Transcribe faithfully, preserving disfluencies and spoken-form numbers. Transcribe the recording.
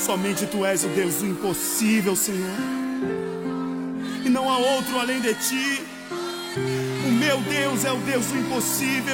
Somente Tu és o Deus do impossível, Senhor, e não há outro além de Ti. O meu Deus é o Deus do impossível.